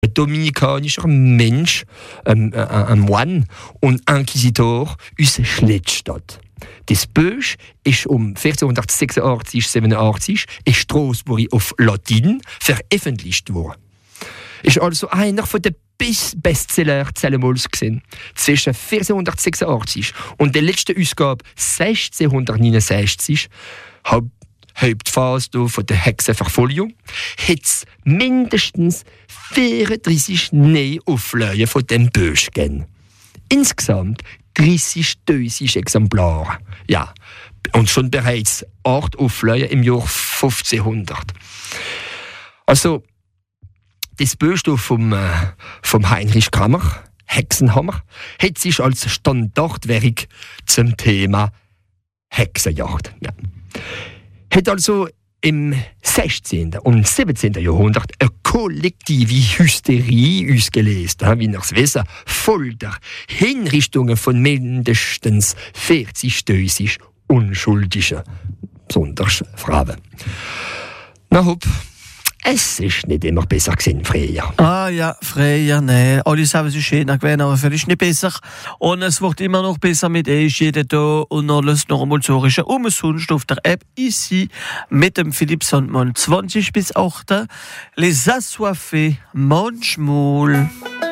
ein dominikanischer Mensch, ein Moine und Inquisitor aus Schlettstadt. Das Buch ist 1486, 87 in Straßburg auf Latin veröffentlicht worden. Ist also einer der Bestseller Zellemals gewesen. Zwischen 1486 und der letzten Ausgabe 1669 Hauptphase von der Hexenverfolgung hat es mindestens 34 Neuauflagen von dem Buch gegeben. Insgesamt 30.000 Exemplare. Ja, und schon bereits 8 Auflagen im Jahr 1500. Also, das Buch vom Heinrich Kammer, Hexenhammer, hat sich als Standardwerk zum Thema Hexenjagd. Ja. Hat also im 16. und 17. Jahrhundert eine kollektive Hysterie ausgelöst, wie wir es wissen, Folter, Hinrichtungen von mindestens 40.000 Unschuldigen, besonders Frauen. Na hopp, es ist nicht immer besser gewesen, früher. Ah ja, früher, ne. Alles haben sie schöner gewesen, aber vielleicht nicht besser. Und es wird immer noch besser mit euch, jeden Tag. Und alles noch einmal zu hören. Umsonst auf der App ici mit dem Philipp Sandmann. 20 bis 8. Les Assoiffés, manchmal.